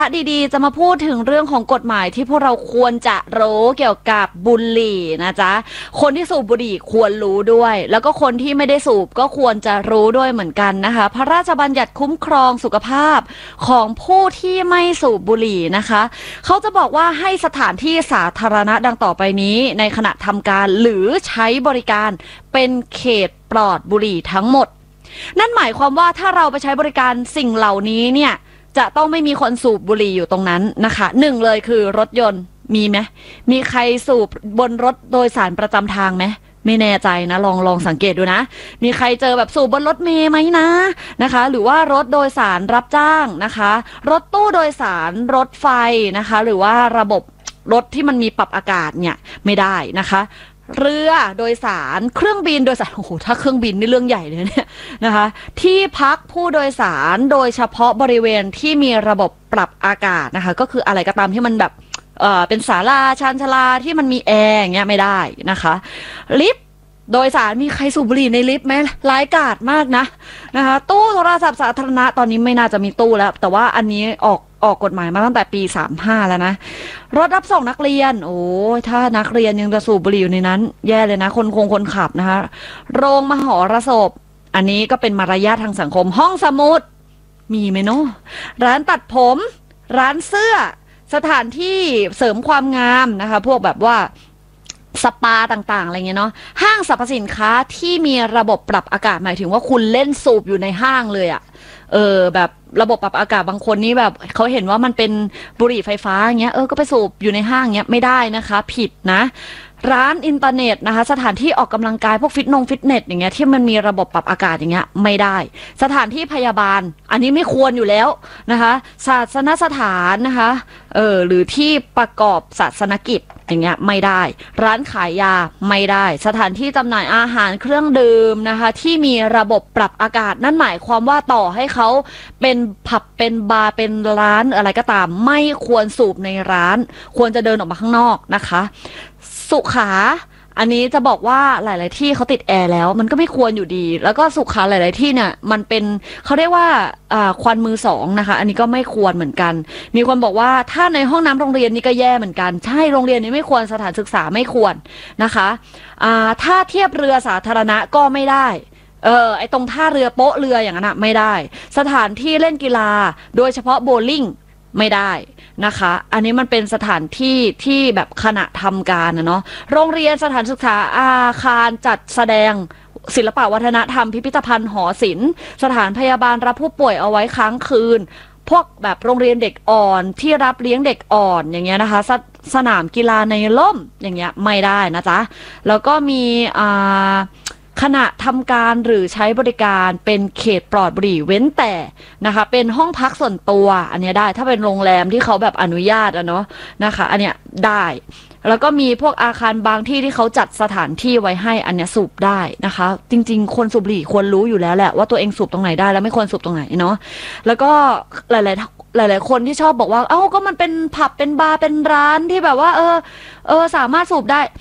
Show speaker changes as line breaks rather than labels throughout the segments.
ดีๆจะมาพูดถึงเรื่องของกฎหมายที่พวกเราควรจะรู้เกี่ยวกับบุหรี่นะจ๊ะคนที่สูบบุหรี่ควรรู้ด้วยแล้วก็คนที่ไม่ได้สูบก็ควรจะรู้ด้วยเหมือนกันนะคะพระราชบัญญัติคุ้มครองสุขภาพของผู้ที่ไม่สูบบุหรี่นะคะเขาจะบอกว่าให้สถานที่สาธารณะดังต่อไปนี้ในขณะทำการหรือใช้บริการเป็นเขตปลอดบุหรี่ทั้งหมดนั่นหมายความว่าถ้าเราไปใช้บริการสิ่งเหล่านี้เนี่ยจะต้องไม่มีคนสูบบุหรี่อยู่ตรงนั้นนะคะหนึ่งเลยคือรถยนต์มีไหมมีใครสูบบนรถโดยสารประจำทางไหมไม่แน่ใจนะลองสังเกตดูนะมีใครเจอแบบสูบบนรถเมล์ไหมนะคะหรือว่ารถโดยสารรับจ้างนะคะรถตู้โดยสารรถไฟนะคะหรือว่าระบบรถที่มันมีปรับอากาศเนี่ยไม่ได้นะคะเรือโดยสารเครื่องบินโดยสารโอ้โหถ้าเครื่องบินนี่เรื่องใหญ่เลยเนี่ยนะคะที่พักผู้โดยสารโดยเฉพาะบริเวณที่มีระบบปรับอากาศนะคะก็คืออะไรก็ตามที่มันแบบเป็นศาลาชานชาลาที่มันมีแอร์อย่างเงี้ยไม่ได้นะคะลิฟต์โดยสารมีใครสูบบุหรี่ในลิฟต์ไหมร้ายกาจมากนะคะตู้โทรศัพท์สาธารณะตอนนี้ไม่น่าจะมีตู้แล้วแต่ว่าอันนี้ออกกฎหมายมาตั้งแต่ปี35แล้วนะรถรับส่งนักเรียนโอ้ถ้านักเรียนยังจะสูบบุหรี่อยู่ในนั้นแย่เลยนะคนขับนะคะโรงมหรสพอันนี้ก็เป็นมารยาททางสังคมห้องสมุดมีไหมเนาะร้านตัดผมร้านเสื้อสถานที่เสริมความงามนะคะพวกแบบว่าสปาต่างๆอะไรเงี้ยเนาะห้างสรรพสินค้าที่มีระบบปรับอากาศหมายถึงว่าคุณเล่นสูบอยู่ในห้างเลยอะแบบระบบปรับอากาศบางคนนี่แบบเขาเห็นว่ามันเป็นบุหรี่ไฟฟ้าอย่างเงี้ยก็ไปสูบอยู่ในห้างเงี้ยไม่ได้นะคะผิดนะร้านอินเทอร์เน็ตนะคะสถานที่ออกกำลังกายพวกฟิตเนสอย่างเงี้ยที่มันมีระบบปรับอากาศอย่างเงี้ยไม่ได้สถานที่พยาบาลอันนี้ไม่ควรอยู่แล้วนะคะศาสนสถานนะคะหรือที่ประกอบศาสนกิจอย่างเงี้ยไม่ได้ร้านขายยาไม่ได้สถานที่จำหน่ายอาหารเครื่องดื่มนะคะที่มีระบบปรับอากาศนั่นหมายความว่าต่อให้เขาเป็นผับเป็นบาร์เป็นร้านอะไรก็ตามไม่ควรสูบในร้านควรจะเดินออกมาข้างนอกนะคะสุขาอันนี้จะบอกว่าหลายๆที่เขาติดแอร์แล้วมันก็ไม่ควรอยู่ดีแล้วก็สุขาหลายๆที่เนี่ยมันเป็นเขาเรียกว่าควันมือสองนะคะอันนี้ก็ไม่ควรเหมือนกันมีคนบอกว่าถ้าในห้องน้ำโรงเรียนนี่ก็แย่เหมือนกันใช่โรงเรียนนี้ไม่ควรสถานศึกษาไม่ควรนะคะถ้าเทียบเรือสาธารณะก็ไม่ได้ไอ้ตรงท่าเรือโป๊ะเรืออย่างนั้นนะไม่ได้สถานที่เล่นกีฬาโดยเฉพาะโบว์ลิ่งไม่ได้นะคะอันนี้มันเป็นสถานที่ที่แบบขณะทำการเนาะโรงเรียนสถานศึกษาอาคารจัดแสดงศิลปวัฒนธรรมพิพิธภัณฑ์หอศิลป์สถานพยาบาลรับผู้ป่วยเอาไว้ค้างคืนพวกแบบโรงเรียนเด็กอ่อนที่รับเลี้ยงเด็กอ่อนอย่างเงี้ยนะคะสนามกีฬาในร่มอย่างเงี้ยไม่ได้นะจ๊ะแล้วก็มีขณะทำการหรือใช้บริการเป็นเขตปลอดบุหรี่เว้นแต่นะคะเป็นห้องพักส่วนตัวอันนี้ได้ถ้าเป็นโรงแรมที่เขาแบบอนุญาตเนาะนะคะอันเนี้ยได้แล้วก็มีพวกอาคารบางที่ที่เขาจัดสถานที่ไว้ให้อันเนี้ยสูบได้นะคะจริงๆคนสูบบุหรี่ควรรู้อยู่แล้วแหละว่าตัวเองสูบตรงไหนได้แล้วไม่ควรสูบตรงไหนเนาะแล้วก็หลายคนที่ชอบบอกว่าก็มันเป็นผับเป็นบาร์เป็นร้านที่แบบว่าสามารถสูบได้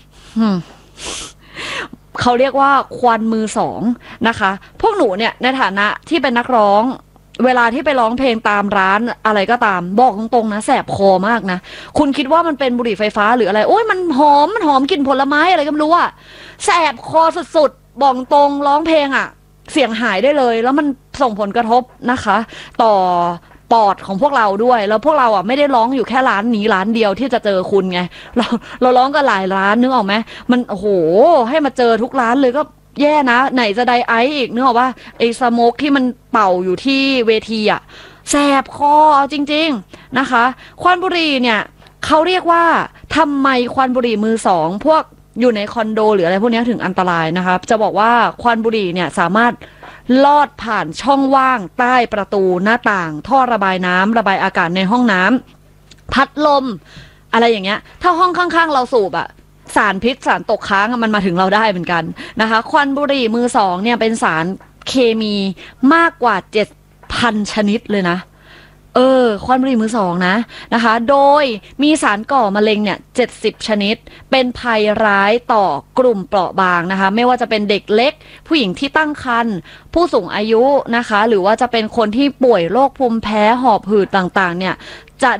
เขาเรียกว่าควันมือสองนะคะพวกหนูเนี่ยในฐานะที่เป็นนักร้องเวลาที่ไปร้องเพลงตามร้านอะไรก็ตามบอกตรงๆนะแสบคอมากนะคุณคิดว่ามันเป็นบุหรี่ไฟฟ้าหรืออะไรโอ้ยมันหอมกลิ่นผลไม้อะไรก็ไม่รู้อะแสบคอสุดๆบอกตรงร้องเพลงอะเสียงหายได้เลยแล้วมันส่งผลกระทบนะคะต่อปอดของพวกเราด้วยแล้วพวกเราอ่ะไม่ได้ร้องอยู่แค่ร้านนี้ร้านเดียวที่จะเจอคุณไงเราร้องกันหลายร้านนึกออกไหมมันโอ้โหให้มาเจอทุกร้านเลยก็แย่นะไหนจะไดไอซ์อีกนึกออกว่าไอ้สโมกที่มันเป่าอยู่ที่เวทีอ่ะแสบคอจริงๆนะคะควันบุหรี่เนี่ยเขาเรียกว่าทำไมควันบุหรี่มือสองพวกอยู่ในคอนโดหรืออะไรพวกนี้ถึงอันตรายนะคะจะบอกว่าควันบุหรี่เนี่ยสามารถลอดผ่านช่องว่างใต้ประตูหน้าต่างท่อระบายน้ำระบายอากาศในห้องน้ำพัดลมอะไรอย่างเงี้ยถ้าห้องข้างๆเราสูบอะสารพิษสารตกค้างมันมาถึงเราได้เหมือนกันนะคะควันบุหรี่มือสองเนี่ยเป็นสารเคมีมากกว่า7,000 ชนิดเลยนะ ควันบุหรี่มือสองนะคะโดยมีสารก่อมะเร็งเนี่ย70 ชนิดเป็นภัยร้ายต่อกลุ่มเปราะบางนะคะไม่ว่าจะเป็นเด็กเล็กผู้หญิงที่ตั้งครรภ์ผู้สูงอายุนะคะหรือว่าจะเป็นคนที่ป่วยโรคภูมิแพ้หอบหืดต่างๆเนี่ย